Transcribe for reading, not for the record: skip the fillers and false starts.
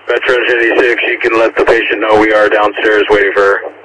Metro 86, you can let the patient know we are downstairs waiting for her.